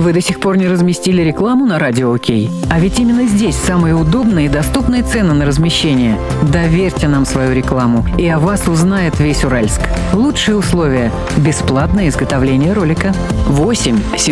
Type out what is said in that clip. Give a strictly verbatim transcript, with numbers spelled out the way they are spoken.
Вы до сих пор не разместили рекламу на Радио Окей? А ведь именно здесь самые удобные и доступные цены на размещение. Доверьте нам свою рекламу, и о вас узнает весь Уральск. Лучшие условия – бесплатное изготовление ролика. восемь